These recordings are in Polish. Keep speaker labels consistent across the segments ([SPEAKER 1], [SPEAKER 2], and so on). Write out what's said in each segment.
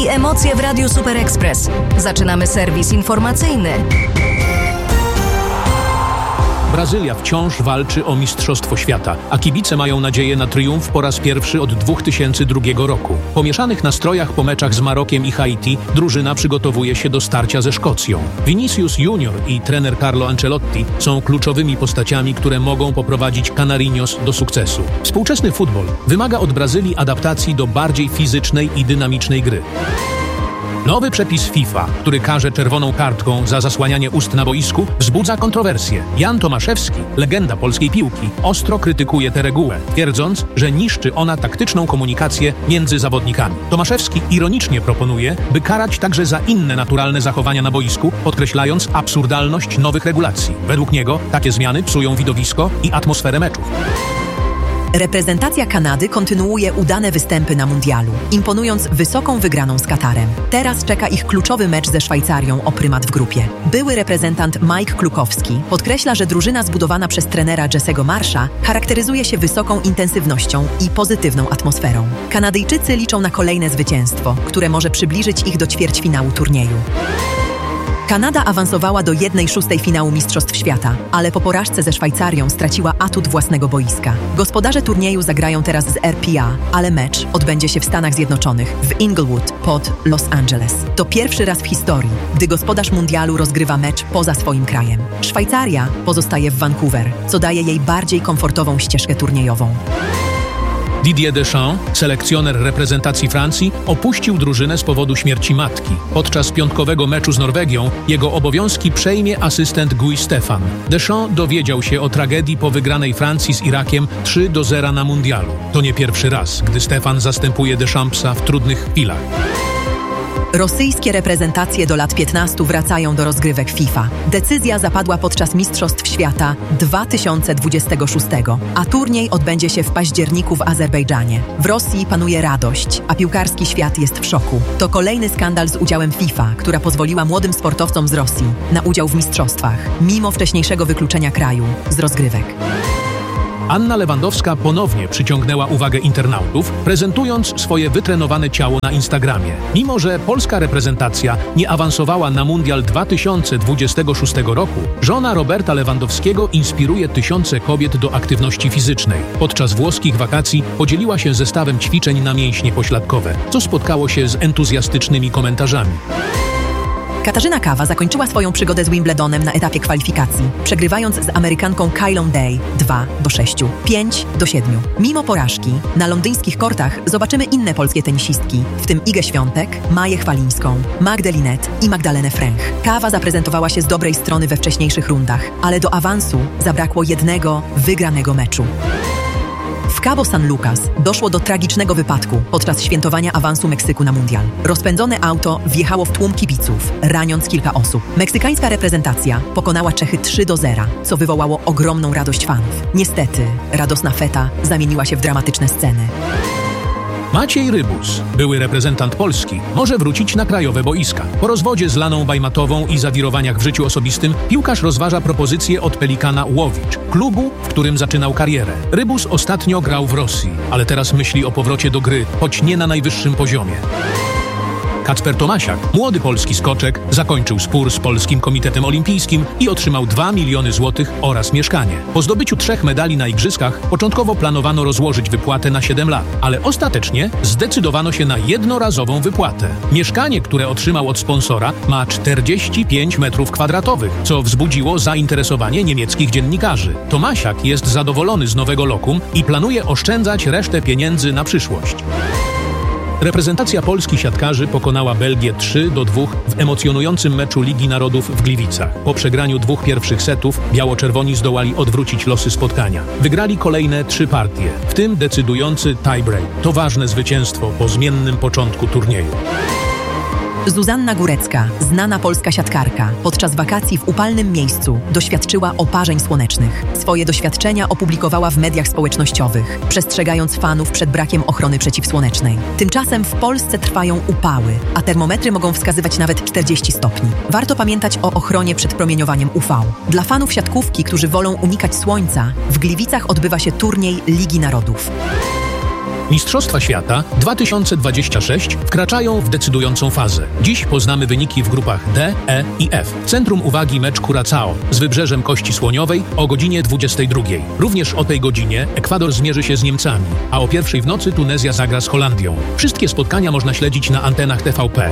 [SPEAKER 1] emocje w Radiu Super Express. Zaczynamy serwis informacyjny.
[SPEAKER 2] Brazylia wciąż walczy o Mistrzostwo Świata, a kibice mają nadzieję na triumf po raz pierwszy od 2002 roku. Po mieszanych nastrojach po meczach z Marokiem i Haiti drużyna przygotowuje się do starcia ze Szkocją. Vinicius Junior i trener Carlo Ancelotti są kluczowymi postaciami, które mogą poprowadzić Canarinhos do sukcesu. Współczesny futbol wymaga od Brazylii adaptacji do bardziej fizycznej i dynamicznej gry. Nowy przepis FIFA, który karze czerwoną kartką za zasłanianie ust na boisku, wzbudza kontrowersje. Jan Tomaszewski, legenda polskiej piłki, ostro krytykuje tę regułę, twierdząc, że niszczy ona taktyczną komunikację między zawodnikami. Tomaszewski ironicznie proponuje, by karać także za inne naturalne zachowania na boisku, podkreślając absurdalność nowych regulacji. Według niego takie zmiany psują widowisko i atmosferę meczów.
[SPEAKER 3] Reprezentacja Kanady kontynuuje udane występy na mundialu, imponując wysoką wygraną z Katarem. Teraz czeka ich kluczowy mecz ze Szwajcarią o prymat w grupie. Były reprezentant Mike Klukowski podkreśla, że drużyna zbudowana przez trenera Jesse'ego Marsha charakteryzuje się wysoką intensywnością i pozytywną atmosferą. Kanadyjczycy liczą na kolejne zwycięstwo, które może przybliżyć ich do ćwierćfinału turnieju. Kanada awansowała do 1/6 finału Mistrzostw Świata, ale po porażce ze Szwajcarią straciła atut własnego boiska. Gospodarze turnieju zagrają teraz z RPA, ale mecz odbędzie się w Stanach Zjednoczonych, w Inglewood pod Los Angeles. To pierwszy raz w historii, gdy gospodarz mundialu rozgrywa mecz poza swoim krajem. Szwajcaria pozostaje w Vancouver, co daje jej bardziej komfortową ścieżkę turniejową.
[SPEAKER 2] Didier Deschamps, selekcjoner reprezentacji Francji, opuścił drużynę z powodu śmierci matki. Podczas piątkowego meczu z Norwegią jego obowiązki przejmie asystent Guy Stefan. Deschamps dowiedział się o tragedii po wygranej Francji z Irakiem 3-0 na mundialu. To nie pierwszy raz, gdy Stefan zastępuje Deschampsa w trudnych chwilach.
[SPEAKER 3] Rosyjskie reprezentacje do lat 15 wracają do rozgrywek FIFA. Decyzja zapadła podczas Mistrzostw Świata 2026, a turniej odbędzie się w październiku w Azerbejdżanie. W Rosji panuje radość, a piłkarski świat jest w szoku. To kolejny skandal z udziałem FIFA, która pozwoliła młodym sportowcom z Rosji na udział w mistrzostwach, mimo wcześniejszego wykluczenia kraju z rozgrywek.
[SPEAKER 2] Anna Lewandowska ponownie przyciągnęła uwagę internautów, prezentując swoje wytrenowane ciało na Instagramie. Mimo że polska reprezentacja nie awansowała na Mundial 2026 roku, żona Roberta Lewandowskiego inspiruje tysiące kobiet do aktywności fizycznej. Podczas włoskich wakacji podzieliła się zestawem ćwiczeń na mięśnie pośladkowe, co spotkało się z entuzjastycznymi komentarzami.
[SPEAKER 3] Katarzyna Kawa zakończyła swoją przygodę z Wimbledonem na etapie kwalifikacji, przegrywając z Amerykanką Kylą Day 2-6, 5-7. Mimo porażki, na londyńskich kortach zobaczymy inne polskie tenisistki, w tym Igę Świątek, Maję Chwalińską, Magdę Linette i Magdalenę Fręch. Kawa zaprezentowała się z dobrej strony we wcześniejszych rundach, ale do awansu zabrakło jednego wygranego meczu. W Cabo San Lucas doszło do tragicznego wypadku podczas świętowania awansu Meksyku na mundial. Rozpędzone auto wjechało w tłum kibiców, raniąc kilka osób. Meksykańska reprezentacja pokonała Czechy 3-0, co wywołało ogromną radość fanów. Niestety, radosna feta zamieniła się w dramatyczne sceny.
[SPEAKER 2] Maciej Rybus, były reprezentant Polski, może wrócić na krajowe boiska. Po rozwodzie z Laną Bajmatową i zawirowaniach w życiu osobistym, piłkarz rozważa propozycję od Pelikana Łowicz, klubu, w którym zaczynał karierę. Rybus ostatnio grał w Rosji, ale teraz myśli o powrocie do gry, choć nie na najwyższym poziomie. Kacper Tomasiak, młody polski skoczek, zakończył spór z Polskim Komitetem Olimpijskim i otrzymał 2 miliony złotych oraz mieszkanie. Po zdobyciu 3 medali na igrzyskach początkowo planowano rozłożyć wypłatę na 7 lat, ale ostatecznie zdecydowano się na jednorazową wypłatę. Mieszkanie, które otrzymał od sponsora, ma 45 metrów kwadratowych, co wzbudziło zainteresowanie niemieckich dziennikarzy. Tomasiak jest zadowolony z nowego lokum i planuje oszczędzać resztę pieniędzy na przyszłość. Reprezentacja Polski siatkarzy pokonała Belgię 3-2 w emocjonującym meczu Ligi Narodów w Gliwicach. Po przegraniu 2 pierwszych setów biało-czerwoni zdołali odwrócić losy spotkania. Wygrali kolejne 3 partie, w tym decydujący tie-break. To ważne zwycięstwo po zmiennym początku turnieju.
[SPEAKER 3] Zuzanna Górecka, znana polska siatkarka, podczas wakacji w upalnym miejscu doświadczyła oparzeń słonecznych. Swoje doświadczenia opublikowała w mediach społecznościowych, przestrzegając fanów przed brakiem ochrony przeciwsłonecznej. Tymczasem w Polsce trwają upały, a termometry mogą wskazywać nawet 40 stopni. Warto pamiętać o ochronie przed promieniowaniem UV. Dla fanów siatkówki, którzy wolą unikać słońca, w Gliwicach odbywa się turniej Ligi Narodów.
[SPEAKER 2] Mistrzostwa Świata 2026 wkraczają w decydującą fazę. Dziś poznamy wyniki w grupach D, E i F. W centrum uwagi mecz Curaçao z Wybrzeżem Kości Słoniowej o godzinie 22. Również o tej godzinie Ekwador zmierzy się z Niemcami, a o 1:00 w nocy Tunezja zagra z Holandią. Wszystkie spotkania można śledzić na antenach TVP.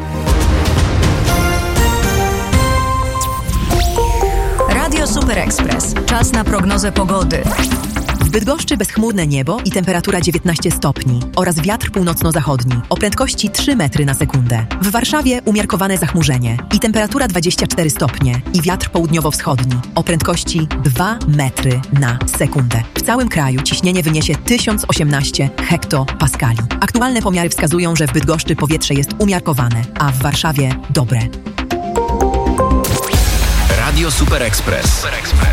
[SPEAKER 1] Radio Super Express. Czas na prognozę pogody.
[SPEAKER 3] W Bydgoszczy bezchmurne niebo i temperatura 19 stopni oraz wiatr północno-zachodni o prędkości 3 metry na sekundę. W Warszawie umiarkowane zachmurzenie i temperatura 24 stopnie i wiatr południowo-wschodni o prędkości 2 metry na sekundę. W całym kraju ciśnienie wyniesie 1018 hektopaskali. Aktualne pomiary wskazują, że w Bydgoszczy powietrze jest umiarkowane, a w Warszawie dobre.
[SPEAKER 4] Radio Super Express.